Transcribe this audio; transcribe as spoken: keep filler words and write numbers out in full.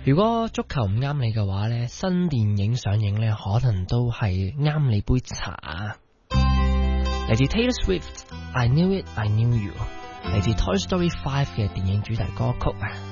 如果足球唔啱你嘅話呢，新電影上映呢，可能都係啱你杯茶。嚟自 Taylor Swift I Knew It I Knew You， 嚟自 Toy Story 五嘅電影主題歌曲。